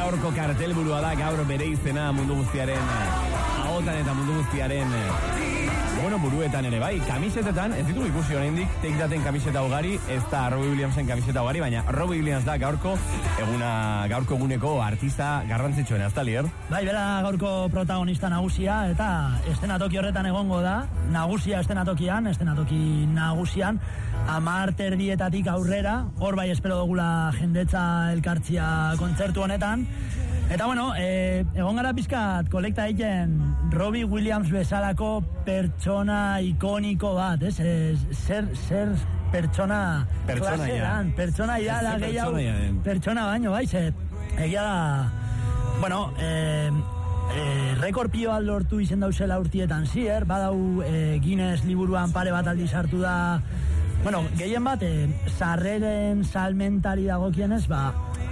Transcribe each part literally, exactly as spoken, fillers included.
gaurko kartelburua da, gaur bere izena mundu guztiaren ahotan eta mundu guztiaren bueno, buruetan ere bai, kamisetetan, ez ditu ikusi oraindik Take Daten kamiseta ugari, ez da Robbie Williamsen kamiseta ugari, baina Robbie Williams da gaurko eguna, gaurko eguneko artista garrantzitsuena, ez da, Lier? Bai, bera gaurko protagonista nagusia, eta estenatoki horretan egongo da, nagusia estenatokian, estenatoki nagusian, hamar terdietatik aurrera, hor bai espero dugula jendetza elkartzia kontzertu honetan, eta bueno, eh, egon gara pizkat kolekta egiten Robbie Williams bezalako pertsona ikoniko bat, ez? Zer, zer pertsona klasean, pertsona ya da gehiago, pertsona baino, bai, ze, egia da, bueno, eh, eh, rekorpioa lortu izen dauzela urtietan zier, badau eh, Guinness liburuan pare bat aldiz hartu da, bueno, gehien bat, eh, sarreren salmentari dagokienez, ba,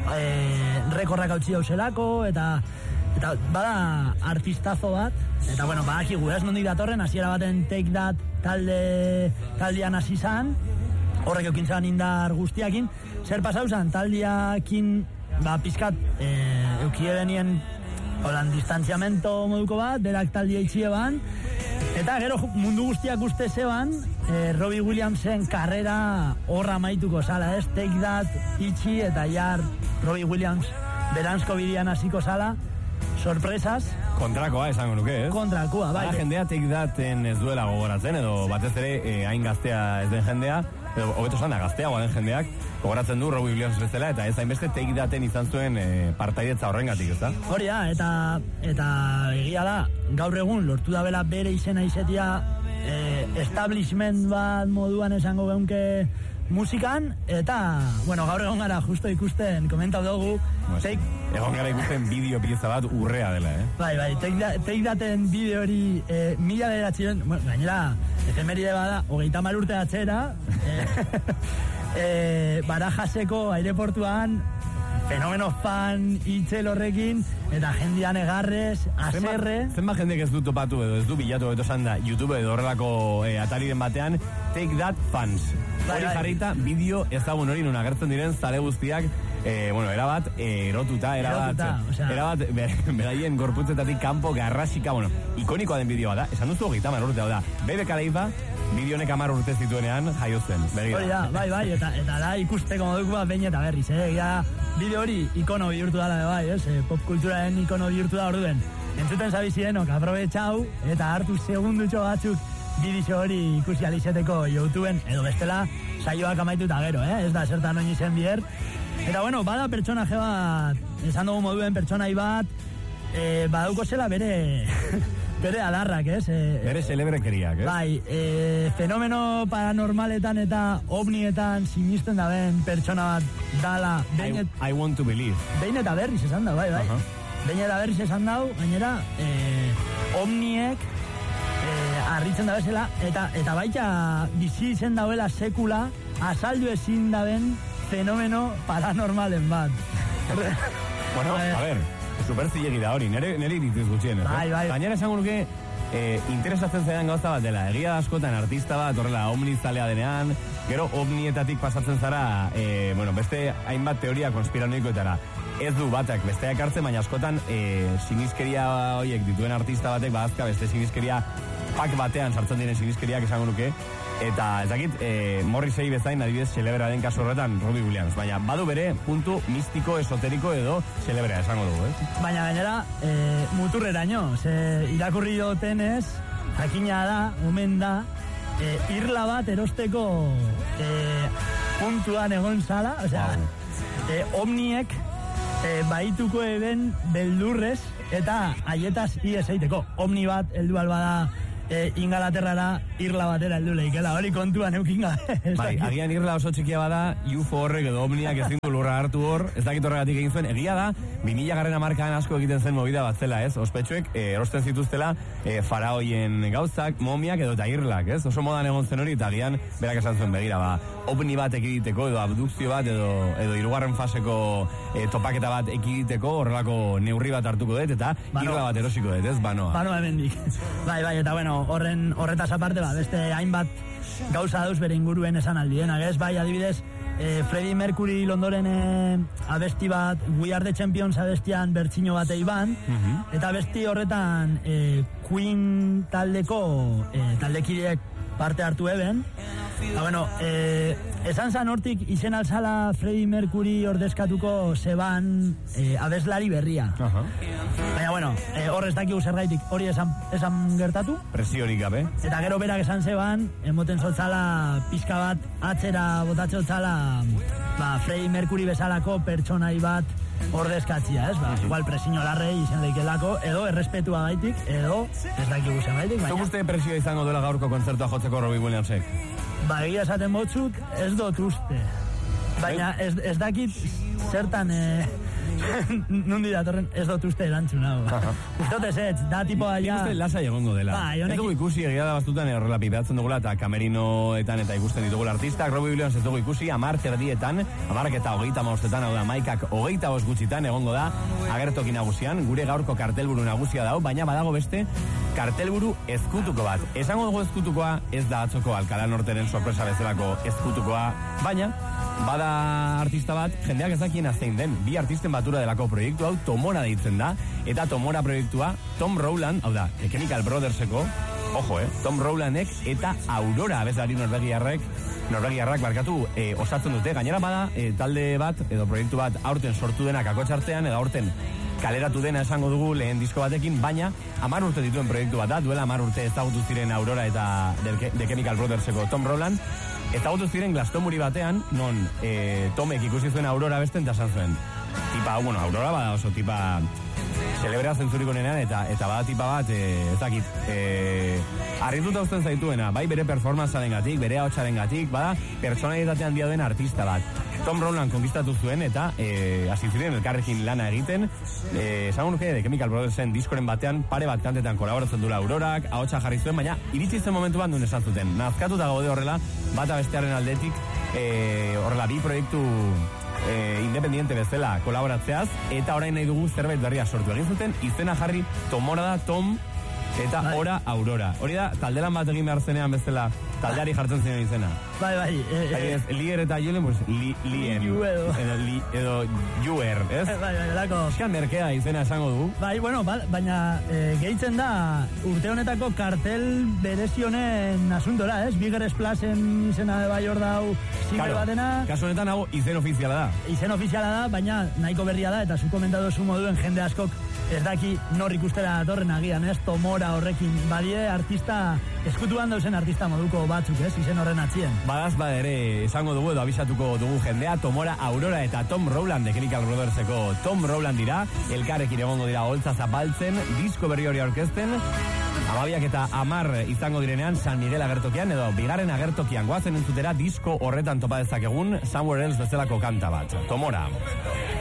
eh, rekorrak hautsi dauzelako, eta eta bada artistazo bat, eta bueno, badakigu, ez nondik datorren, hasiera baten Take That talde taldean hasi zan, horrek eukintzan indar guztiakin, zer pasau zan, taldeakin, ba, pizkat, e, eukie benien, holan, distantziamento moduko bat, berak taldea itxie ban, eta gero mundu guztiak uste zeban, e, Robbie Williamsen karrera horra maituko zala, ez? Take That itxi, eta jar Robbie Williams beranzko bidean hasiko zala, sorpresas. Kontrakoa esango nuke, ez? Kontrakoa, bai. Hala jendea Take Daten ez duela gogoratzen, edo batez ere eh, hain gaztea ez den jendea, edo hobeto zanda gazteagoa den jendeak, gogoratzen du Robbie Williams bezala, eta ez hainbeste Take Daten izan zuen eh, partaidetza horrengatik, ez da? Hori da, eta, eta egia da, gaur egun lortu da bela bere izena izetia eh, establishment bat moduan esango geunke musikan, eta, bueno, gaur egon gara justo ikusten, komentau dugu, no, take... egon gara ikusten bideo pieza bat urrea dela, eh? Bai, bai, Take Daten bideo hori eh, mila bederatziren, bueno, gainera, efemeride bada, hogeita mar urte atzera, eh, eh, Barajaseko aireportuan, fenomeno fan itxel horrekin, eta jendian egarrez, aserre. Zenba jendek ez du topatu edo ez du bilatu edo esan da YouTube edo horrelako eh, atariren batean, Take That fans. Hori jarrita, bideo ezagun hori nun agertzen diren zale guztiak, eh, bueno, erabat, eh, erotuta, erabat, erotuta, o sea... erabat, beraien gorputzetatik kanpo garrasika, bueno, ikonikoa den bideoa da, esan duzu hogeita hamar urte, da, Bebe Kaleiba, bideo honek hamar urte zituenean jaio zen, begira. Hori da, bai, bai, eta, eta da ikusteko moduko bat behin eta berriz, eh, ja, bideo hori ikono bihurtu dala, bai, ez, eh, popkulturaren ikono bihurtu da orduen. Entzuten zabizienok, aprobetxau, eta hartu segundutxo batzuk bideo hori ikusi alizeteko YouTubeen, edo bestela saioak amaitu eta gero, eh? Ez da, zertan oin izen bier. Eta bueno, bada pertsonaje bat, esan dugu moduen pertsonai bat, eh, badauko zela bere, bere adarrak, ez? Eh, bere celebrekeriak, ez? Bai, eh, fenomeno paranormaletan eta ovnietan sinisten da ben pertsona bat dala. I, I want to believe. Behin eta berriz esan da, bai, bai. Uh -huh. Behin eta berriz esan dau, gainera, eh, ovniek, Eh, arritzen da bezala, eta, eta baita bizi izen dauela sekula, azaldu ezin daben fenomeno paranormalen bat. Bueno, a ver, super zilegi da hori, nere, nere iritzuz gutxien, ez? Bai, bai. Gainera esango nuke, eh, interesatzen zaidan gauza bat dela, egia askotan artista bat, horrela, omnizalea denean, gero ovnietatik pasatzen zara, eh, bueno, beste hainbat teoria konspiranoikoetara. Ez du batak besteak hartzen, baina askotan eh, sinizkeria horiek dituen artista batek badazka beste sinizkeria pak batean sartzen diren sinizkeriak esango nuke, eta ez dakit eh, Morrissey bezain adibidez celebra den kasu horretan Robbie Williams, baina badu bere puntu mistiko, esoteriko edo celebra esango dugu, eh? Baina gainera eh, muturreraino, ze irakurri dotenez, jakina da, omen da, eh, irla bat erosteko eh, puntuan egon zala, osea, wow. eh, omniek eh, baituko eben beldurrez, eta haietaz ies eiteko, omni bat heldu alba da E, Ingalaterrara irla batera heldu leikela, hori kontuan eukinga. Bai, agian irla oso txikia bada, U F O horrek edo omniak ezin du lurra hartu hor, ez dakit horregatik egin zuen, egia da, bi mila garren hamarkadan asko egiten zen movida bat zela, ez? Ospetsuek e, erosten zituztela e, faraoien gauzak, momiak edo eta irlak, ez? Oso modan egon zen hori, eta agian berak esan zuen begira, ba, ovni bat ekiditeko, edo abdukzio bat, edo, edo hirugarren faseko e, topaketa bat ekiditeko, horrelako neurri bat hartuko dut, eta Bano. Irla bat erosiko dut, ez? Banoa. Banoa hemendik. Bai, bai, eta bueno, horren horretaz aparte, ba, beste hainbat gauza dauz bere inguruen esan aldienak, ez? Bai, adibidez, e, Freddie Mercury Londoren e, abesti bat, We Are The Champions abestian bertsino bat eiban, uh-huh. eta abesti horretan e, Queen taldeko e, taldekideek parte hartu eben. Ba, bueno, e, esan zan hortik izen alzala Freddie Mercury ordezkatuko zeban e, abeslari berria. Uh-huh. Baina, bueno, e, hor ez dakigu zergaitik hori esan, esan gertatu. Presiorik gabe. Eta gero berak esan zeban, emoten zotzala pizka bat atzera botatze zotzala ba, Freddie Mercury bezalako pertsonai bat ordezkatzia, ez? Ba, igual presio larrei izan daikelako, edo errespetua gaitik, edo ez dakigu zen gaitik, baina... Zuk uste presioa izango duela gaurko kontzertua jotzeko Robbie Williamsek? Ba, egia esaten botzuk, ez dut uste. Baina ez, ez dakit zertan... Eh, nundi datorren ez dut uste erantzun hau. Ez dut ez ez, da tipo aia... Nik uste lasa egongo dela. Ba, ez dugu ikusi egia da bastutan horrela pipeatzen dugula eta kamerinoetan eta ikusten ditugula artistak. Robbie Williams ez dugu ikusi, amar terdietan, amarrak eta hogeita maostetan, hau da, maikak hogeita bost gutxitan egongo da agertoki nagusian, gure gaurko kartelburu nagusia dau, baina badago beste kartelburu ezkutuko bat. Esango dugu ezkutukoa ez da atzoko Alcalá Norteren sorpresa bezalako ezkutukoa, baina bada artista bat, jendeak ez dakien zein den, bi artisten batura delako proiektu hau Tomora deitzen da, eta Tomora proiektua Tom Rowland, hau da, The Chemical Brotherseko, ojo, eh, Tom Rowlandek eta Aurora abeslari norvegiarrek, norvegiarrak barkatu e, osatzen dute, gainera bada e, talde bat, edo proiektu bat aurten sortu denak akotxartean, edo aurten kaleratu dena esango dugu lehen disko batekin, baina hamar urte dituen proiektu bat da, duela hamar urte ezagutu ziren Aurora eta The Chemical Brotherseko Tom Rowland, ezagutu ziren Glastonbury batean, non e, Tomek ikusi zuen Aurora besten eta esan zuen. Tipa, bueno, Aurora bada oso tipa celebrea zentzuriko nenean, eta, eta bada tipa bat, e, ez dakit, e, harrituta uzten zaituena, bai bere performanzaren gatik, bere hautsaren gatik, bada pertsonalitatean handia den artista bat. Tom Rowland konkistatu zuen eta e, hasi ziren elkarrekin lana egiten, e, esango nuke The Chemical Brothersen diskoren batean pare bat kantetan kolaboratzen duela Aurorak, ahotsa jarri zuen, baina iritsi zen momentu bat duen esan zuten. Nazkatuta gaude horrela, bata bestearen aldetik, e, horrela bi proiektu e, independiente bezala kolaboratzeaz, eta orain nahi dugu zerbait berria sortu egin zuten, izena jarri Tomora da, Tom eta bai. Ora Aurora. Hori da, taldelan bat egin behar zenean bezala, taldeari jartzen ziren izena. Bai, bai. E, e, Lier eta Julen, pues, li, Lien. Ju edo. Edo, li, edo Juer, ez? Bai, bai, lako. Eskan merkea izena esango du. Bai, bueno, ba, baina e, gehitzen da urte honetako kartel berezionen asuntora, ez? Bigger Splashen izena de bai hor dau single claro, batena. Kasu honetan hau izen ofiziala da. Izen ofiziala da, baina nahiko berria da, eta zu komentatu zu moduen jende askok ez daki nor ikustera datorren agian, ez? Tomora horrekin, badie artista, eskutuan dauzen artista moduko batzuk, ez? Izen horren atzien. Badaz, bada ere, esango dugu edo abisatuko dugu jendea, Tomora, Aurora eta Tom Rowland, The Chemical Brotherseko Tom Rowland dira, elkarrekin egongo dira holtza zapaltzen, disko berri hori aurkezten, amabiak eta amar izango direnean San Miguel agertokian, edo bigarren agertokian goazen entzutera disko horretan topa dezakegun Somewhere Else bezalako kanta bat. Tomora.